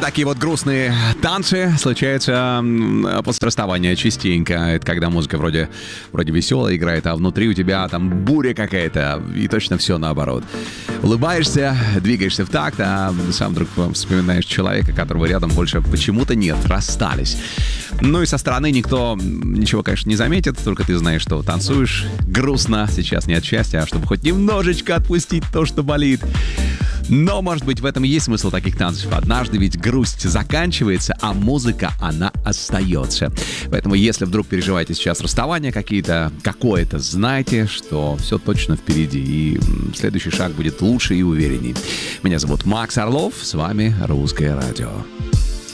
Такие вот грустные танцы случаются после расставания частенько. Это когда музыка вроде веселая играет, а внутри у тебя там буря какая-то, и точно все наоборот. Улыбаешься, двигаешься в такт, а сам вдруг вспоминаешь человека, которого рядом больше почему-то нет, расстались. Ну и со стороны никто ничего, конечно, не заметит, только ты знаешь, что танцуешь грустно, сейчас не от счастья, а чтобы хоть немножечко отпустить то, что болит. Но, может быть, в этом и есть смысл таких танцев. Однажды ведь грусть заканчивается, а музыка, она остается. Поэтому, если вдруг переживаете сейчас расставания какое-то, знайте, что все точно впереди. И следующий шаг будет лучше и уверенней. Меня зовут Макс Орлов, с вами Русское радио.